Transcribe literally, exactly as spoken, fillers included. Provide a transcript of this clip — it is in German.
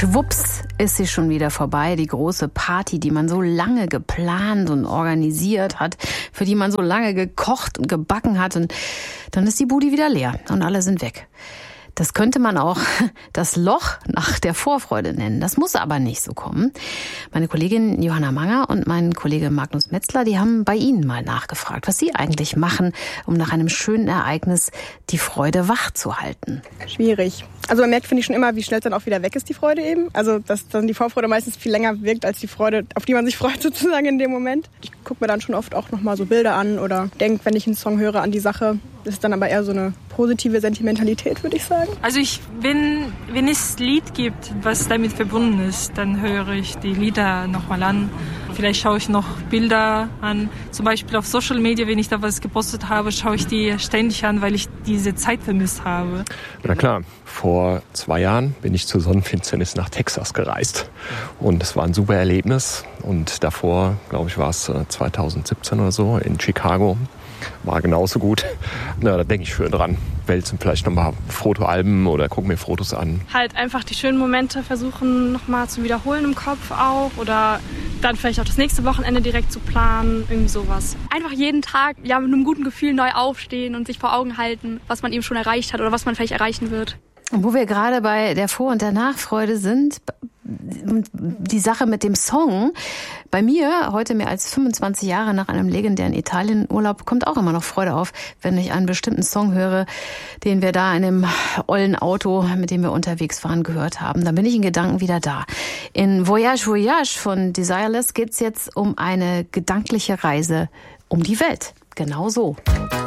schwupps ist sie schon wieder vorbei, die große Party, die man so lange geplant und organisiert hat, für die man so lange gekocht und gebacken hat, und dann ist die Bude wieder leer und alle sind weg. Das könnte man auch das Loch nach der Vorfreude nennen. Das muss aber nicht so kommen. Meine Kollegin Johanna Manger und mein Kollege Magnus Metzler, die haben bei Ihnen mal nachgefragt, was Sie eigentlich machen, um nach einem schönen Ereignis die Freude wach zu halten. Schwierig. Also man merkt, finde ich, schon immer, wie schnell es dann auch wieder weg ist, die Freude eben. Also dass dann die Vorfreude meistens viel länger wirkt als die Freude, auf die man sich freut sozusagen in dem Moment. Ich gucke mir dann schon oft auch nochmal so Bilder an oder denke, wenn ich einen Song höre, an die Sache. Das ist dann aber eher so eine positive Sentimentalität, würde ich sagen. Also ich, wenn, wenn es ein Lied gibt, was damit verbunden ist, dann höre ich die Lieder nochmal an. Vielleicht schaue ich noch Bilder an. Zum Beispiel auf Social Media, wenn ich da was gepostet habe, schaue ich die ständig an, weil ich diese Zeit vermisst habe. Na klar, vor zwei Jahren bin ich zur Sonnenfinsternis nach Texas gereist. Und es war ein super Erlebnis. Und davor, glaube ich, war es zweitausendsiebzehn oder so in Chicago. War genauso gut. Na, da denke ich schön dran. Wälzen vielleicht nochmal Fotoalben oder gucke mir Fotos an. Halt einfach die schönen Momente versuchen nochmal zu wiederholen im Kopf auch. Oder dann vielleicht auch das nächste Wochenende direkt zu planen. Irgendwie sowas. Einfach jeden Tag ja, mit einem guten Gefühl neu aufstehen und sich vor Augen halten, was man eben schon erreicht hat oder was man vielleicht erreichen wird. Und wo wir gerade bei der Vor- und der Nachfreude sind, die Sache mit dem Song. Bei mir, heute mehr als fünfundzwanzig Jahre nach einem legendären Italienurlaub, kommt auch immer noch Freude auf, wenn ich einen bestimmten Song höre, den wir da in dem ollen Auto, mit dem wir unterwegs waren, gehört haben. Dann bin ich in Gedanken wieder da. In Voyage Voyage von Desireless geht's jetzt um eine gedankliche Reise um die Welt. Genau so.